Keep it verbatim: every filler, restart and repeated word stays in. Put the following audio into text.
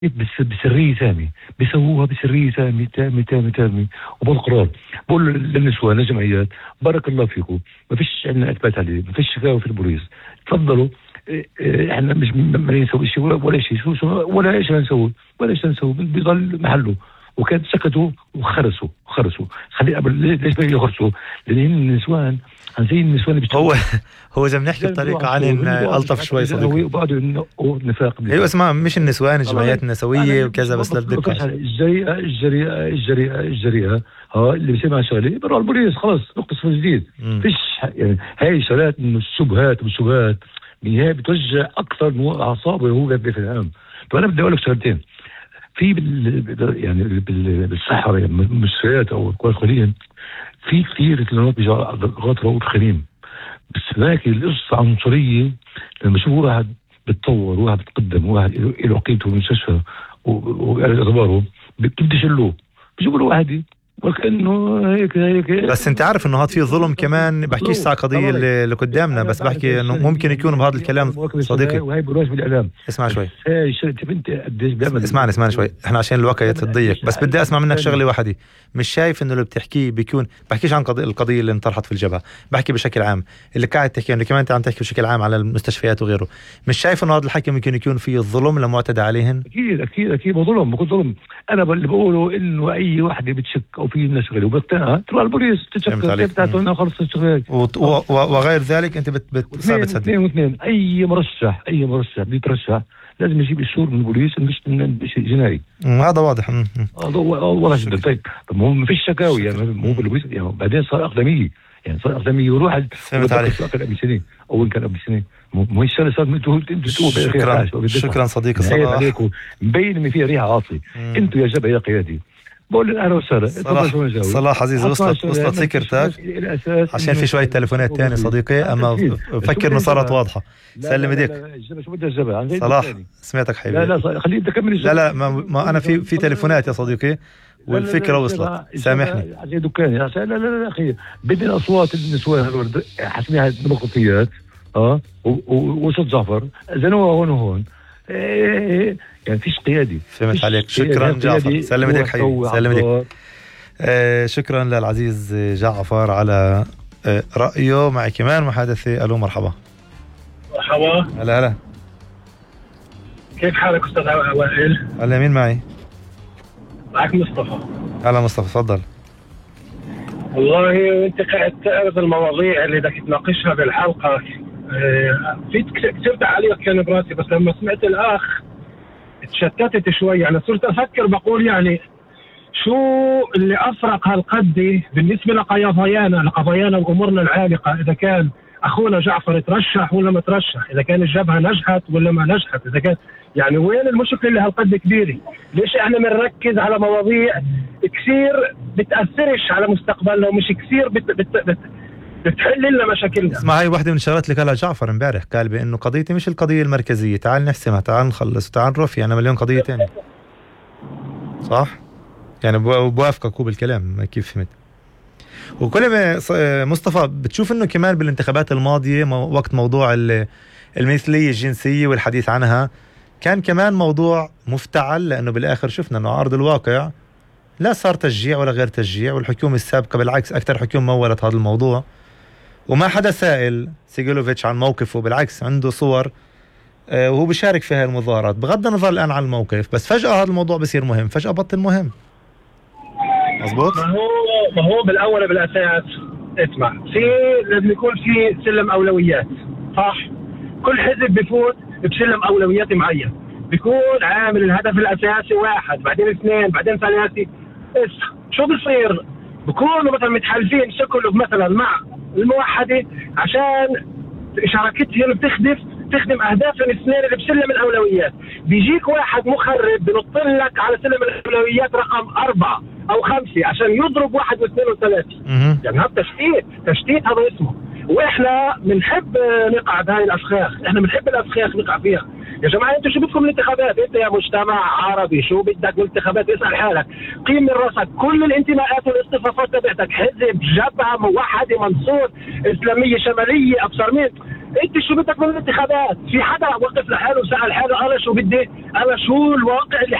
بس بسرية تامة، بيسووها بسرية تامة تامة تامة تامة وبالقرار. بقول للنسوان الجمعيات بارك الله فيكم، ما فيش عندنا اثبات عليه، ما فيش شكاوى في البوليس، تفضلوا. احنا مش ما نسوي شيء ولا شيء، ولا ايش نسوي ولا ايش نسوي، بيضل محله. وكانت سكتوا وخرسوا خرسوا خلي قبل ليش بيجي يخرسوا؟ لان النسوان زي النسوان اللي هو هو اذا بنحكي بطريقه عن الطف شوي صديقي، وبعدوا نفاق. ايوه اسمع، مش النسوان الجمعيات النسويه وكذا، بس للدقه الجريئه الجريئه الجريئه الجريئه ها اللي بيسمع شغله بروح البوليس خلاص نقطه صفر جديد. فيش يعني هاي شغلات من الشبهات والشبهات هي بتوجع اكثر من اعصابه وهو بيفهم. طب انا بدي اقول لك شغلتين في بال يعني بالصحراء يعني المستشفيات او القوانين، في كثير كلمات بيجوا غلط رؤوف خليم، بس لكن القصة عنصرية. لما يشوفوا واحد بتطور، واحد بتقدم، واحد له قيمته بالمستشفى واعتباره، بتبدي يشلوه، بيجيبوا له واحد وكأنه هيك هيك. بس انت عارف انه هذا فيه ظلم كمان. بحكيش ساعة قضية اللي, اللي قدامنا، بس بحكي انه ممكن يكون بهذا الكلام صديقي. وهي بروج بالاعلام. اسمع شوي، انت قديش بيعمل. اسمعني اسمعني شوي، احنا عشان الوقت يتضيق، بس بدي اسمع منك شغله واحده. مش شايف انه اللي بتحكيه بيكون، بحكيش عن قضية القضيه اللي انطرحت في الجبهه، بحكي بشكل عام اللي قاعد تحكي انه كمان انت عم تحكي بشكل عام على المستشفيات وغيره. مش شايف انه هذا الحكي ممكن يكون فيه الظلم لمعتدى عليهن؟ اكيد اكيد اكيد ظلم، بكون ظلم. انا اللي بقوله انه اي وحده بتشك او في ناس شغله وبقتنع تروح البوليس تشك بتاعته خلص الشغلات وغير ذلك. انت بتثبت اثنين واثنين. اي مرشح اي مرشح بيترشح لازم يجيب الشهور من البوليس، مش من جنائي. هذا واضح. هذا واضح جدا. طيب طب ما هو ما فيش شكاوي يعني، مو بالبوليس يعني. بعدين صار اقدميه يعني، صار اقدميه وروح فهمت عليك. قبل سنه او كان قبل سنه، مو السنه صارت انتوا انتوا شكرا شكرا صديقي صلاح. مبين ان في ريحه عاطله. انتوا يا جبهه يا قيادي بقول اهلا وسهلا. صلاح صلاح عزيز، وصلت وصلت سكرتك عشان في شويه تليفونات ثانيه صديقي، اما فكر انه صارت واضحه. سلم ايديك صلاح، سمعتك حبيبي. لا لا خليه انت كمل. لا لا ما, ما انا في في تليفونات يا صديقي والفكره وصلت. سامحني على دكاني. لا لا لا اخي، بدي اصوات النسوان هذول حاسميها ديمقراطيات اه وصوت جعفر زنوها هون وهون يعني فيش قيادي. فهمت عليك. شكرا جعفر، سلم ايديك حبيبي، سلم ايديك. آه شكرا للعزيز جعفر على آه رأيه. معي كمان محادثة. الو مرحبا. مرحبا. هلا هلا، كيف حالك استاذ وائل؟ هلا مين معي؟ معك مصطفى. هلا مصطفى، تفضل. والله انت قاعد تعرض المواضيع اللي بدك تناقشها بالحلقة، في كثير تعليق كان براسي، بس لما سمعت الاخ تشتتت شوي يعني. صرت افكر بقول يعني شو اللي افرق هالقد بالنسبه لقضايانا لقضايانا وامورنا العالقه، اذا كان اخونا جعفر ترشح ولا ما ترشح، اذا كان الجبهه نجحت ولا ما نجحت، اذا كان يعني وين المشكله اللي هالقد كبيره؟ ليش احنا بنركز على مواضيع كثير بتاثرش على مستقبلنا ومش كثير بت بت بت بتحل لنا مشاكلنا؟ اسمع، هاي واحدة من الشغلات اللي قالها جعفر امبارح، قال بانه قضيتي مش القضية المركزية، تعال نحسمها، تعال نخلص، تعال نرفي، انا مليون قضية تانية. صح؟ يعني بوافقك هو بالكلام كيف فهمت. وكل ما مصطفى بتشوف انه كمان بالانتخابات الماضية وقت موضوع المثلية الجنسية والحديث عنها كان كمان موضوع مفتعل، لانه بالاخر شفنا انه عرض الواقع لا صار تشجيع ولا غير تشجيع، والحكومة السابقة بالعكس اكثر حكومة مولت هذا الموضوع، وما حدا سائل سيجلوفيتش عن موقفه، بالعكس عنده صور آه وهو بيشارك في هاي المظاهرات بغض النظر الآن عن الموقف. بس فجأة هذا الموضوع بصير مهم، فجأة بطل مهم. مزبوط؟ ما هو ما هو بالأول بالأساس اسمع، في لازم يكون في سلم أولويات، صح؟ كل حزب بيفوت بسلم أولويات معين، بيكون عامل الهدف الأساسي واحد، بعدين اثنين، بعدين ثلاثة. إيش شو بصير؟ بكونوا مثلا متحالفين شكله مثلا مع الموحدة عشان شراكتهم اللي بتخدم تخدم أهداف الاثنين اللي بسلم الأولويات. بيجيك واحد مخرب بنط لك على سلم الأولويات رقم أربعة أو خمسة عشان يضرب واحد واثنين وثلاثة. يعني هذا تشتيت، تشتيت هذا اسمه. وإحنا بنحب نقع بهاي الأفخاخ، إحنا بنحب الأفخاخ نقع فيها. يا جماعة انتوا شو بدكم الانتخابات؟ انت يا مجتمع عربي شو بدك بالانتخابات؟ اسأل حالك، قيم من راسك كل الانتماءات والاصطفافات تبعتك، حزب، جبهة، موحدة، منصور، اسلامية، شمالية، ابصر مين، انت شو بدك من الانتخابات؟ في حدا وقف لحاله وسال حاله انا شو بدي؟ انا شو الواقع اللي